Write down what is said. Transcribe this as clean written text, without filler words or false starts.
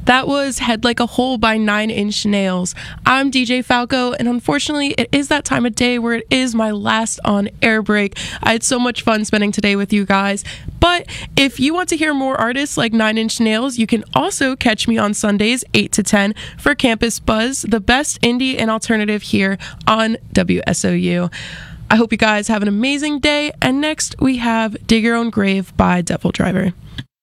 That was Head Like a Hole by 9 Inch Nails. I'm DJ Falco, and unfortunately, it is that time of day where it is my last on air break. I had so much fun spending today with you guys. But if you want to hear more artists like 9 Inch Nails, you can also catch me on Sundays, 8 to 10, for Campus Buzz, the best indie and alternative here on WSOU. I hope you guys have an amazing day, and next we have Dig Your Own Grave by Devil Driver.